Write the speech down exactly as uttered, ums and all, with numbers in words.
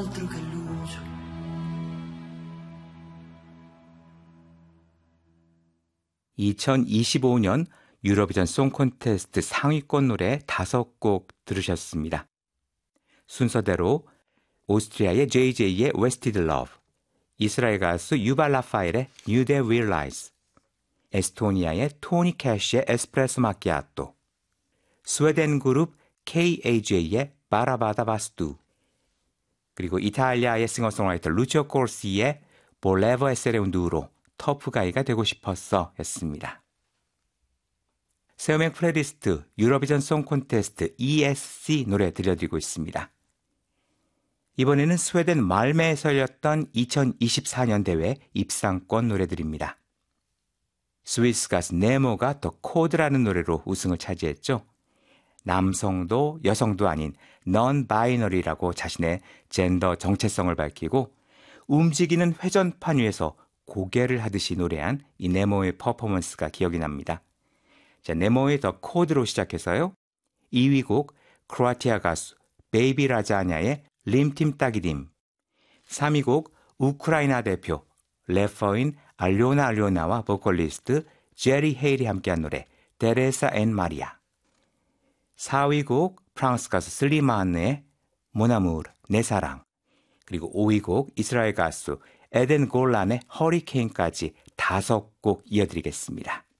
altro che luce. 이천이십오 년 유로비전 송 콘테스트 상위권 노래 다섯 곡 들으셨습니다. 순서대로 오스트리아의 제이제이의 Wasted Love, 이스라엘 가수 유발 라파엘의 New Day Will Rise, 에스토니아의 토니 캐시의 에스프레소 마키아토, 스웨덴 그룹 케이에이제이의 바라바다 바스투, 그리고 이탈리아의 싱어송라이터 루치오 콜시의 볼레버 에세레 운두로 터프가이가 되고 싶었어 였습니다. 세우맨 플레이리스트 유로비전 송 콘테스트 이에스씨 노래 들려드리고 있습니다. 이번에는 스웨덴 말메에서 열렸던 이천이십사 년 대회 입상권 노래들입니다. 스위스 가수 네모가 더 코드라는 노래로 우승을 차지했죠. 남성도 여성도 아닌 non-binary라고 자신의 젠더 정체성을 밝히고 움직이는 회전판 위에서 고개를 하듯이 노래한 이 네모의 퍼포먼스가 기억이 납니다. 자, 네모의 더 코드로 시작해서요. 이 위 곡 크로아티아 가수 베이비 라자냐의 림팀 따기딤, 삼 위 곡 우크라이나 대표 래퍼인 알료나 알료나와 보컬리스트 제리 헤일이 함께한 노래 데레사 앤 마리아, 사 위 곡 프랑스 가수 슬리마네의 모나무르 내 사랑, 그리고 오 위 곡 이스라엘 가수 에덴 골란의 허리케인까지 다섯 곡 이어드리겠습니다.